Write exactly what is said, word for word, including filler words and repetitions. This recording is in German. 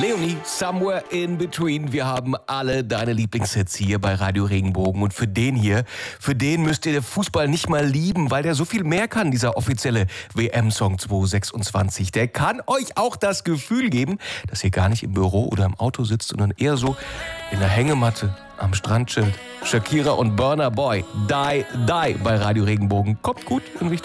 Leonie, Somewhere in Between. Wir haben alle deine Lieblingshits hier bei Radio Regenbogen. Und für den hier, für den müsst ihr den Fußball nicht mal lieben, weil der so viel mehr kann, dieser offizielle W M-Song zweitausendsechsundzwanzig. Der kann euch auch das Gefühl geben, dass ihr gar nicht im Büro oder im Auto sitzt, sondern eher so in der Hängematte am Strand chillt. Shakira und Burna Boy, Die, Die bei Radio Regenbogen. Kommt gut in Richtung